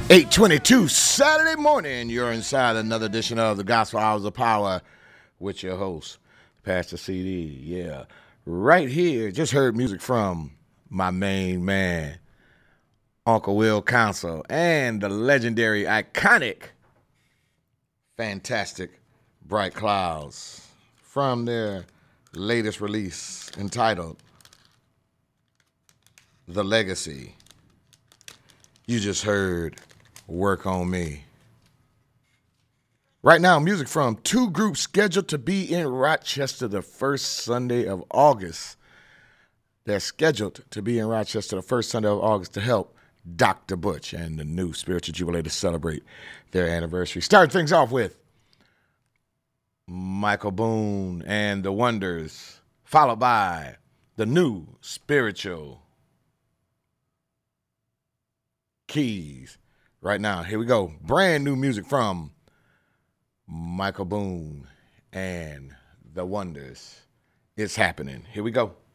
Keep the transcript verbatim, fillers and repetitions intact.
eight twenty-two Saturday morning. You're inside another edition of the Gospel Hours of Power with your host, Pastor C D. Yeah, right here. Just heard music from my main man, Uncle Will Council, and the legendary, iconic, fantastic Bright Clouds from their latest release entitled The Legacy. You just heard Work on Me. Right now, music from two groups scheduled to be in Rochester the first Sunday of August. They're scheduled to be in Rochester the first Sunday of August to help Doctor Butch and the new Spiritual Jubilee to celebrate their anniversary. Starting things off with Michael Boone and the Wonders, followed by the new Spiritual Keys. Right now, here we go. Brand new music from Michael Boone and the Wonders. It's happening. Here we go.